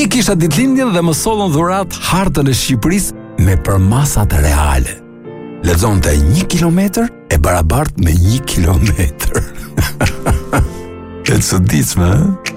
Dje kisha ditëlindjen dhe më sollën dhurat hartën e Shqipërisë me përmasat reale. Lexonte 1 kilometër e barabart me 1 kilometër. E çuditshme,